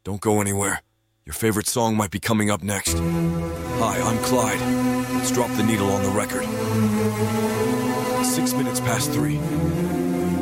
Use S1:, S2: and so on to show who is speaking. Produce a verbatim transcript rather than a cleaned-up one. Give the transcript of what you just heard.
S1: Don't go anywhere. Your favorite song might be coming up next. Hi, I'm Clyde. Let's drop the needle on the record. Six minutes past three.